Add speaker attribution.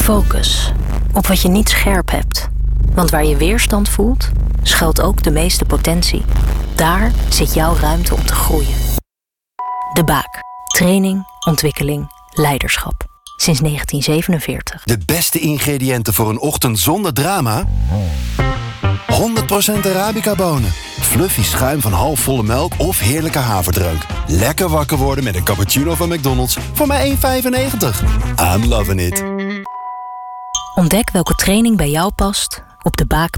Speaker 1: Focus op wat je niet scherp hebt. Want waar je weerstand voelt, schuilt ook de meeste potentie. Daar zit jouw ruimte om te groeien. De Baak. Training, ontwikkeling, leiderschap. Sinds 1947.
Speaker 2: De beste ingrediënten voor een ochtend zonder drama? 100% Arabica-bonen. Fluffy schuim van halfvolle melk of heerlijke haverdrank. Lekker wakker worden met een cappuccino van McDonald's voor maar €1,95. I'm loving it.
Speaker 1: Ontdek welke training bij jou past op debaak.nl.